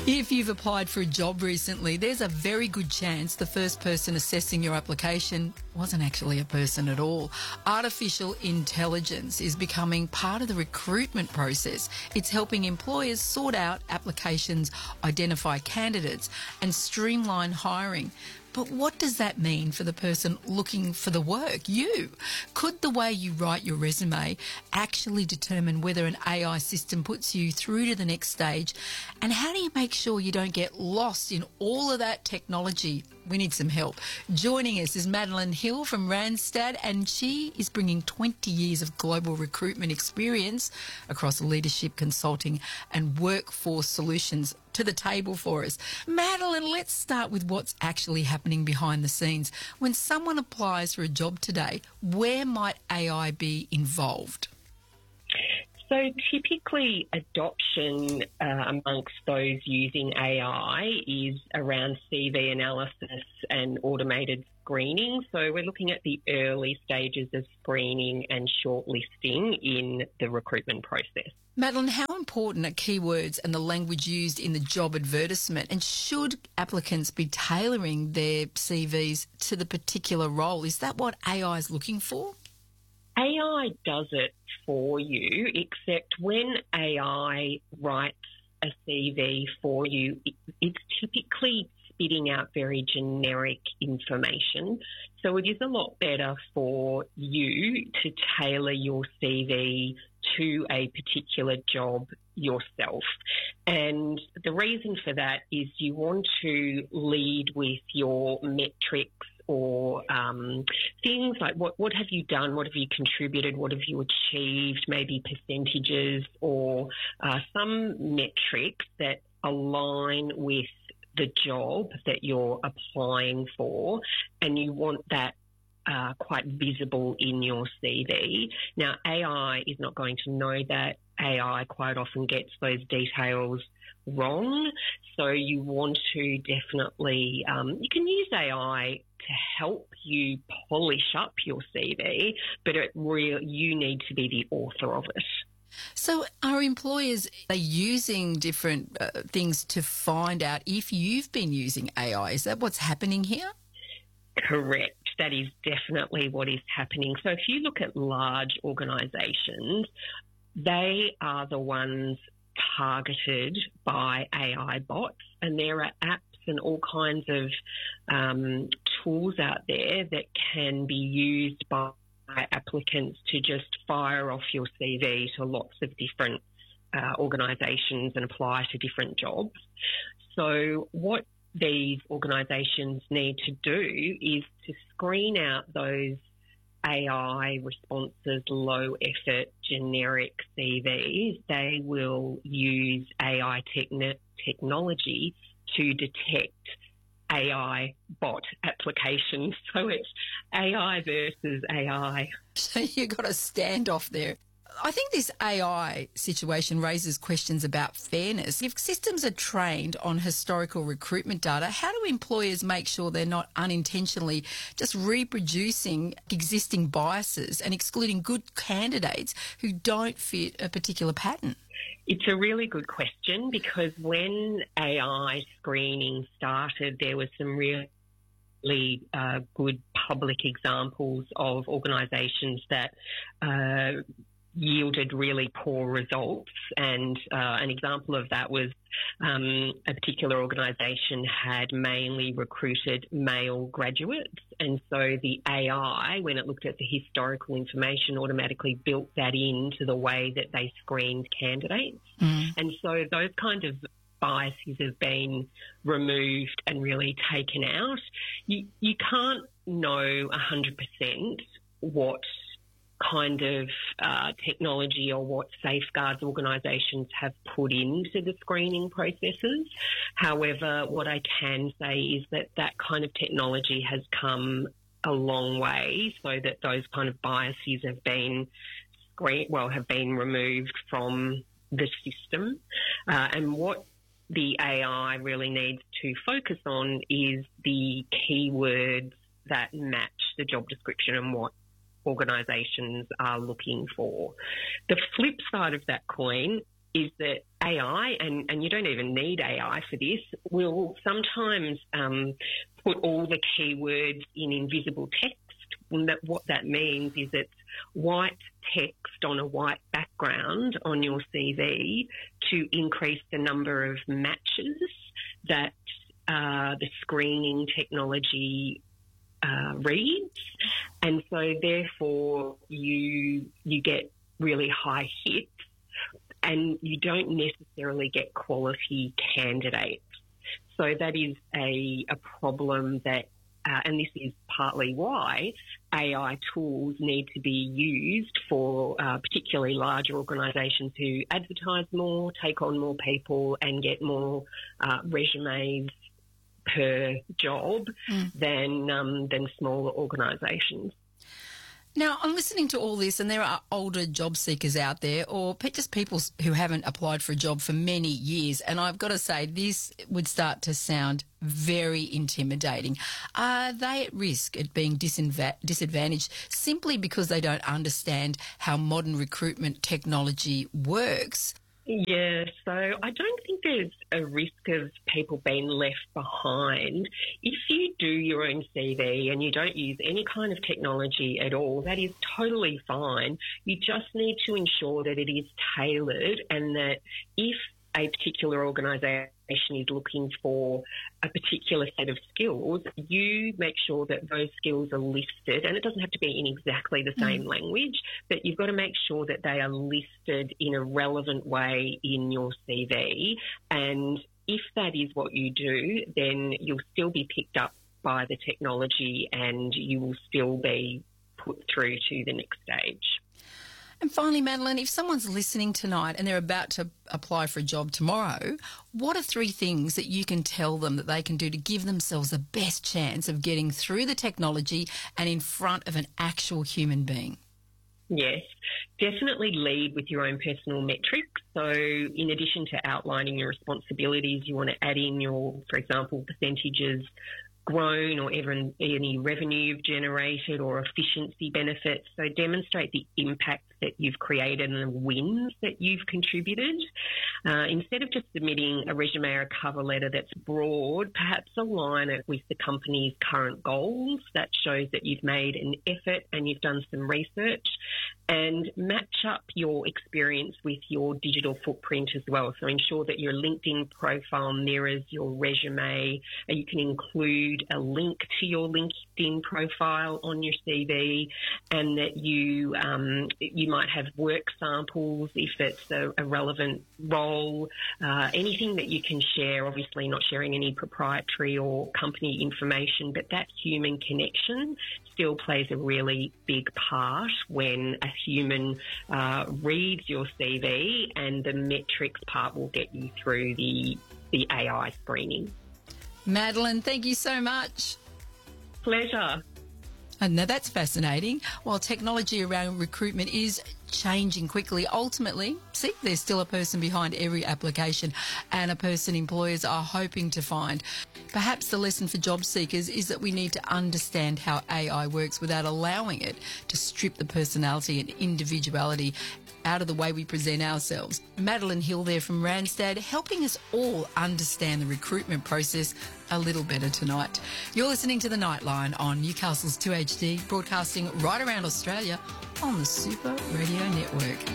If you've applied for a job recently, there's a very good chance the first person assessing your application wasn't actually a person at all. Artificial intelligence is becoming part of the recruitment process. It's helping employers sort out applications, identify candidates, and streamline hiring. But what does that mean for the person looking for the work? You. Could the way you write your resume actually determine whether an AI system puts you through to the next stage? And how do you make sure you don't get lost in all of that technology? We need some help. Joining us is Madeline Hill from Randstad, and she is bringing 20 years of global recruitment experience across leadership consulting and workforce solutions to the table for us. Madeline, let's start with what's actually happening behind the scenes. When someone applies for a job today, where might AI be involved? So typically adoption amongst those using AI is around CV analysis and automated screening. So we're looking at the early stages of screening and shortlisting in the recruitment process. Madeline, how important are keywords and the language used in the job advertisement? And should applicants be tailoring their CVs to the particular role? Is that what AI is looking for? AI does it for you, except when AI writes a CV for you, it's typically spitting out very generic information. So it is a lot better for you to tailor your CV to a particular job yourself. And the reason for that is you want to lead with your metrics or things like what have you done, what have you contributed, what have you achieved, maybe percentages or some metrics that align with the job that you're applying for, and you want that quite visible in your CV. Now, AI is not going to know that. AI quite often gets those details wrong. So you want to definitely, you can use AI to help you polish up your CV, but you need to be the author of it. So are employers using different things to find out if you've been using AI? Is that what's happening here? Correct. That is definitely what is happening. So if you look at large organisations, they are the ones targeted by AI bots, and there are apps and all kinds of tools out there that can be used by applicants to just fire off your CV to lots of different organisations and apply to different jobs. So what these organisations need to do is to screen out those AI responses, low effort, generic CVs. They will use AI technology to detect AI bot applications. So it's AI versus AI. So you've got a standoff there. I think this AI situation raises questions about fairness. If systems are trained on historical recruitment data, how do employers make sure they're not unintentionally just reproducing existing biases and excluding good candidates who don't fit a particular pattern? It's a really good question, because when AI screening started, there was some really good public examples of organisations that yielded really poor results. And an example of that was a particular organisation had mainly recruited male graduates. And so the AI, when it looked at the historical information, automatically built that into the way that they screened candidates. And so those kind of biases have been removed and really taken out. You can't know 100% what kind of technology or what safeguards organisations have put into the screening processes. However, what I can say is that kind of technology has come a long way, so that those kind of biases have been removed from the system. And what the AI really needs to focus on is the keywords that match the job description and what organisations are looking for. The flip side of that coin is that AI, and you don't even need AI for this, will sometimes put all the keywords in invisible text. And what that means is it's white text on a white background on your CV to increase the number of matches that the screening technology reads. And so therefore you get really high hits and you don't necessarily get quality candidates. So that is a problem that, and this is partly why AI tools need to be used for particularly larger organisations who advertise more, take on more people and get more resumes per job than smaller organisations. Now, I'm listening to all this and there are older job seekers out there or just people who haven't applied for a job for many years, and I've got to say this would start to sound very intimidating. Are they at risk at being disadvantaged simply because they don't understand how modern recruitment technology works? Yeah, so I don't think there's a risk of people being left behind. If you do your own CV and you don't use any kind of technology at all, that is totally fine. You just need to ensure that it is tailored and that if a particular organisation is looking for a particular set of skills, you make sure that those skills are listed, and it doesn't have to be in exactly the same language, but you've got to make sure that they are listed in a relevant way in your CV. And if that is what you do, then you'll still be picked up by the technology and you will still be put through to the next stage. And finally, Madeline, if someone's listening tonight and they're about to apply for a job tomorrow, what are 3 things that you can tell them that they can do to give themselves the best chance of getting through the technology and in front of an actual human being? Yes, definitely lead with your own personal metrics. So in addition to outlining your responsibilities, you want to add in your, for example, percentages grown or even any revenue you've generated or efficiency benefits. So demonstrate the impact that you've created and the wins that you've contributed. Instead of just submitting a resume or a cover letter that's broad, perhaps align it with the company's current goals. That shows that you've made an effort and you've done some research, and match up your experience with your digital footprint as well. So ensure that your LinkedIn profile mirrors your resume. You can include a link to your LinkedIn profile on your CV, and that you might have work samples if it's a relevant role. Anything that you can share, obviously not sharing any proprietary or company information, but that human connection still plays a really big part when a human reads your CV, and the metrics part will get you through the AI screening. Madeline, thank you so much. Pleasure. And now that's fascinating. While technology around recruitment is changing quickly, ultimately, see, there's still a person behind every application and a person employers are hoping to find. Perhaps the lesson for job seekers is that we need to understand how AI works without allowing it to strip the personality and individuality out of the way we present ourselves. Madeline Hill there from Randstad, helping us all understand the recruitment process a little better tonight. You're listening to The Nightline on Newcastle's 2HD, broadcasting right around Australia on the Super Radio Network.